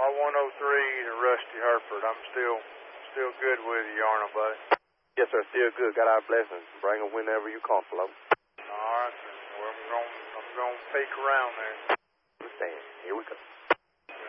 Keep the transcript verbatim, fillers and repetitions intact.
R one oh three to Rusty Herford. I'm still still good with you, aren't I, buddy? Yes, sir. Still good. Got our blessings. Bring them whenever you comfortable. All right, sir. Well, I'm going I'm going to peek around there. Understand. Here we go.